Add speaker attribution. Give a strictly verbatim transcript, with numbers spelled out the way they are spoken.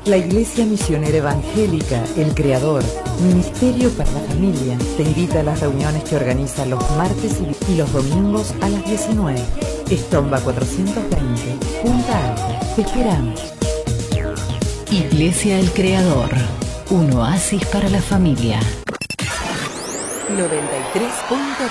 Speaker 1: La Iglesia Misionera Evangélica, El Creador, Ministerio para la Familia, te invita a las reuniones que organiza los martes y los domingos a las diecinueve. Estomba cuatrocientos veinte, Punta Alta. Te esperamos.
Speaker 2: Iglesia El Creador, un oasis para la familia.
Speaker 1: noventa y tres punto